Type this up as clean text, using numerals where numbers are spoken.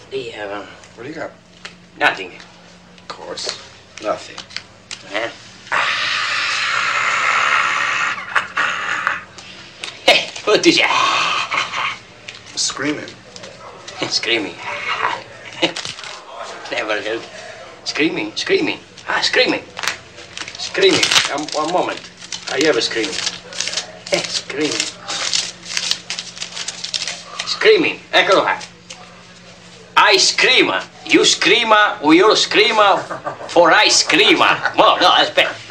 Do you have What do you got? Nothing. Of course. Nothing. Eh? Hey, what is it? Screaming. Screaming. Never help. Screaming. Screaming. Screaming. Screaming. One moment. I have a screaming. Screaming. Screaming. Eccolo qua. I scream. You scream. We all scream for I scream. No, aspetta.